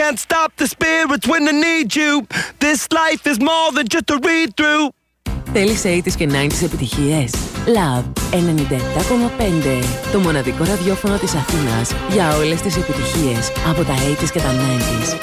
can't stop the spirits when they need you. This life is more than just a read-through. Θέλεις 80's και 90's επιτυχίες? Love 97,5. Το μοναδικό ραδιόφωνο της Αθήνας για όλες τις επιτυχίες από τα 80's και τα 90's.